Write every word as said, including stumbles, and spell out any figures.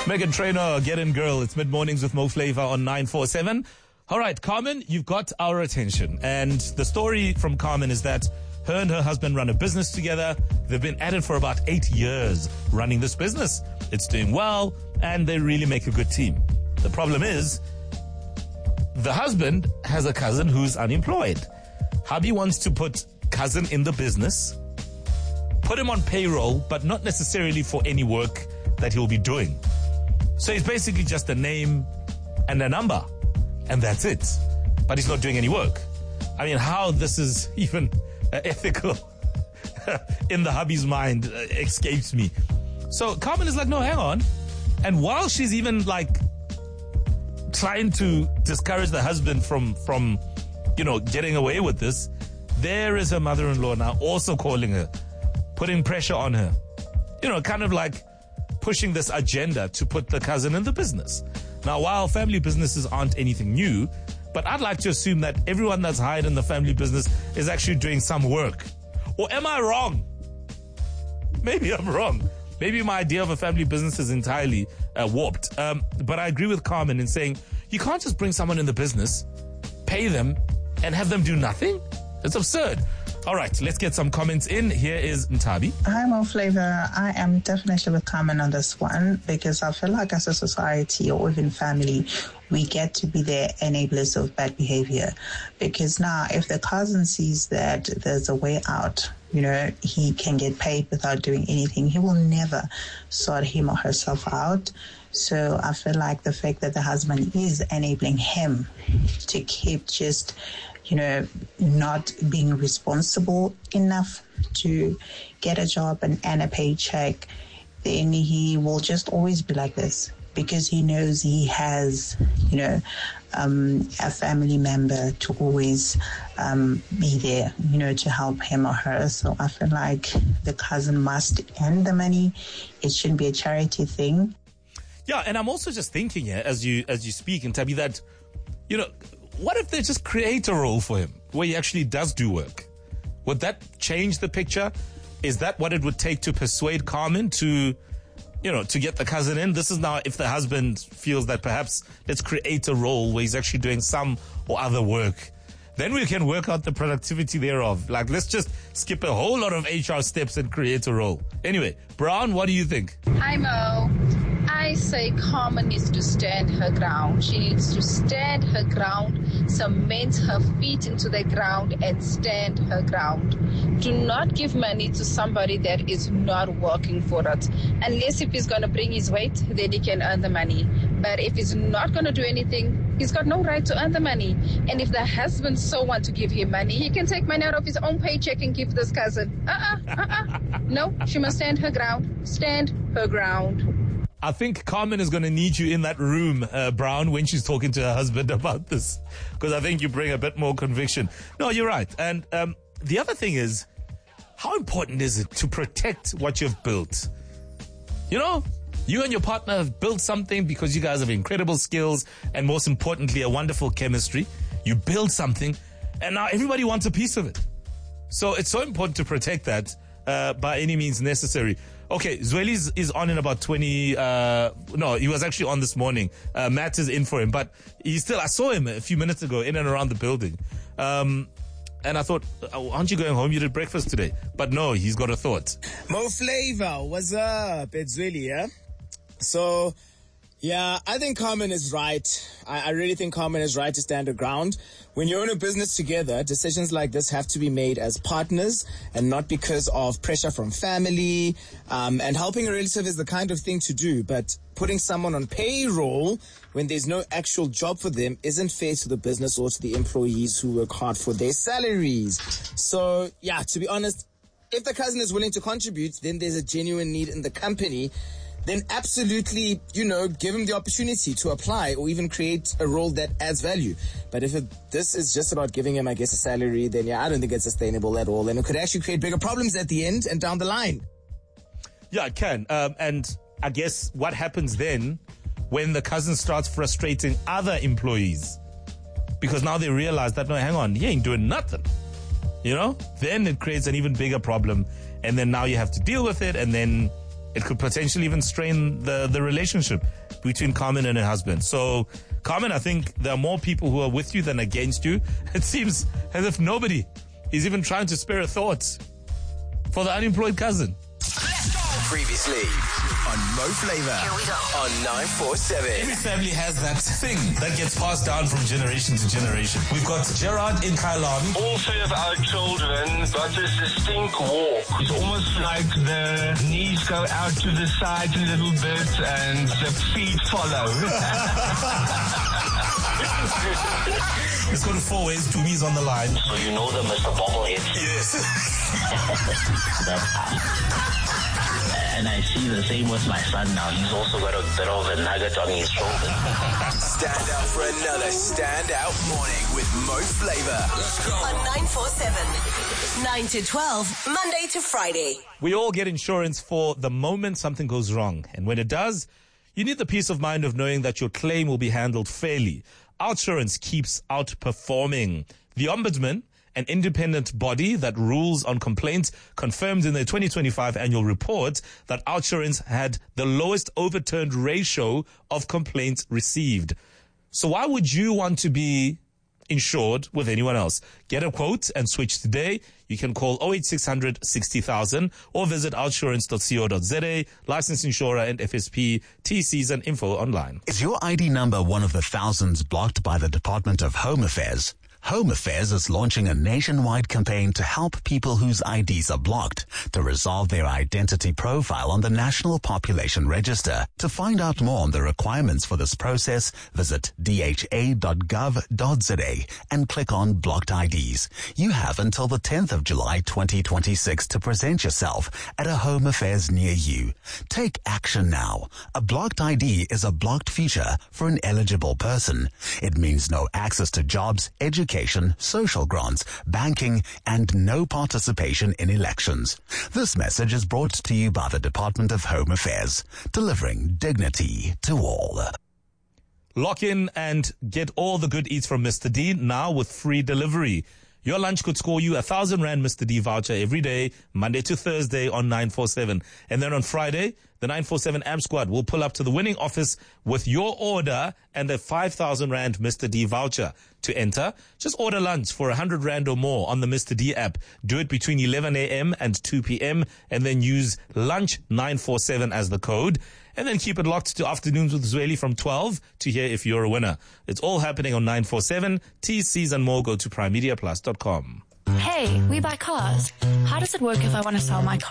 Meghan Trainor, Get In Girl. It's mid-mornings with Mo Flava on nine four seven. All right, Carmen, you've got our attention. And the story from Carmen is that her and her husband run a business together. They've been at it for about eight years running this business. It's doing well, and they really make a good team. The problem is, the husband has a cousin who's unemployed. Hubby wants to put cousin in the business, put him on payroll, but not necessarily for any work that he'll be doing. So he's basically just a name and a number, and that's it. But he's not doing any work. I mean, how this is even uh, ethical in the hubby's mind uh, escapes me. So Carmen is like, no, hang on. And while she's even like trying to discourage the husband from, from, you know, getting away with this, there is her mother-in-law now also calling her, putting pressure on her. You know, kind of like pushing this agenda to put the cousin in the business. Now, while family businesses aren't anything new, but I'd like to assume that everyone that's hired in the family business is actually doing some work. Or am I wrong? Maybe I'm wrong. Maybe my idea of a family business is entirely uh, warped. Um, but I agree with Carmen in saying you can't just bring someone in the business, pay them, and have them do nothing. It's absurd. All right, let's get some comments in. Here is Ntabi. Hi, Mo Flava. I am definitely with Carmen on this one because I feel like as a society or even family, we get to be the enablers of bad behavior. Because now, if the cousin sees that there's a way out, you know, he can get paid without doing anything, he will never sort him or herself out. So I feel like the fact that the husband is enabling him to keep just, you know, not being responsible enough to get a job and, and a paycheck, then he will just always be like this because he knows he has, you know, um, a family member to always um, be there, you know, to help him or her. So I feel like the cousin must earn the money. It shouldn't be a charity thing. Yeah, and I'm also just thinking here, as you as you speak, and Tabi, that, you know, what if they just create a role for him where he actually does do work? Would that change the picture? Is that what it would take to persuade Carmen to, you know, to get the cousin in? This is now if the husband feels that perhaps let's create a role where he's actually doing some or other work. Then we can work out the productivity thereof. Like, let's just skip a whole lot of H R steps and create a role. Anyway, Brown, what do you think? Hi, Mo. I say Carmen needs to stand her ground. She needs to stand her ground, cement her feet into the ground and stand her ground. Do not give money to somebody that is not working for it. Unless if he's going to bring his weight, then he can earn the money. But if he's not going to do anything, he's got no right to earn the money. And if the husband so wants to give him money, he can take money out of his own paycheck and give this cousin. Uh-uh, uh-uh. No, she must stand her ground. Stand her ground. I think Carmen is going to need you in that room, uh, Brown, when she's talking to her husband about this, because I think you bring a bit more conviction. No, you're right. And um, the other thing is, how important is it to protect what you've built? You know, you and your partner have built something because you guys have incredible skills and, most importantly, a wonderful chemistry. You build something, and now everybody wants a piece of it. So it's so important to protect that uh, by any means necessary. Okay, Zweli is, is on in about twenty, uh, no, he was actually on this morning. Uh, Matt is in for him, but he still, I saw him a few minutes ago in and around the building. Um, and I thought, aren't you going home? You did breakfast today. But no, he's got a thought. Mo Flava, what's up? It's Zweli, yeah? So, yeah, I think Carmen is right. I, I really think Carmen is right to stand her ground. When you own a business together, decisions like this have to be made as partners and not because of pressure from family. Um, and helping a relative is the kind of thing to do. But putting someone on payroll when there's no actual job for them isn't fair to the business or to the employees who work hard for their salaries. So, yeah, to be honest, if the cousin is willing to contribute, then there's a genuine need in the company. Then absolutely, you know, give him the opportunity to apply or even create a role that adds value. But if it, this is just about giving him, I guess, a salary, then yeah, I don't think it's sustainable at all. And it could actually create bigger problems at the end and down the line. Yeah, it can. Um, and I guess what happens then when the cousin starts frustrating other employees? Because now they realize that, no, hang on, he ain't doing nothing. You know? Then it creates an even bigger problem. And then now you have to deal with it. And then it could potentially even strain the, the relationship between Carmen and her husband. So, Carmen, I think there are more people who are with you than against you. It seems as if nobody is even trying to spare a thought for the unemployed cousin. Previously on Mo Flava on nine forty-seven. Every family has that thing that gets passed down from generation to generation. We've got Gerard in Kyalami. All three of our children got this distinct walk. It's almost like the knees go out to the side a little bit and the feet follow. Let's go to four ways. Tumi's on the line. So you know them as the bobblehead. Yes. And I see the same with my son now. He's also got a bit of a nugget on his shoulder. Stand out for another standout morning with Mo Flava. Let's go. On nine forty-seven, nine to twelve, Monday to Friday. We all get insurance for the moment something goes wrong. And when it does, you need the peace of mind of knowing that your claim will be handled fairly. Outsurance keeps outperforming. The Ombudsman, an independent body that rules on complaints, confirmed in their twenty twenty-five annual report that Outsurance had the lowest overturned ratio of complaints received. So why would you want to be insured with anyone else? Get a quote and switch today. You can call oh eight six hundred sixty thousand or visit outsurance dot co dot za. Licensed insurer and F S P, T Cs and info online. Is your I D number one of the thousands blocked by the Department of Home Affairs? Home Affairs is launching a nationwide campaign to help people whose I Ds are blocked to resolve their identity profile on the National Population Register. To find out more on the requirements for this process, visit d h a dot gov dot za and click on Blocked I Ds. You have until the tenth of July twenty twenty-six to present yourself at a Home Affairs near you. Take action now. A blocked I D is a blocked feature for an eligible person. It means no access to jobs, education, social grants, banking, and no participation in elections. This message is brought to you by the Department of Home Affairs, delivering dignity to all. Lock in and get all the good eats from Mister D now with free delivery. Your lunch could score you a thousand rand Mister D voucher every day, Monday to Thursday on nine forty-seven. And then on Friday, the nine forty-seven A M Squad will pull up to the winning office with your order and a five thousand rand Mister D voucher. To enter, just order lunch for one hundred rand or more on the Mister D app. Do it between eleven a m and two p m and then use lunch nine forty-seven as the code. And then keep it locked to Afternoons with Zweli from twelve to hear if you're a winner. It's all happening on nine forty-seven. T Cs and more, go to prime media plus dot com. Hey, we buy cars. How does it work if I want to sell my car?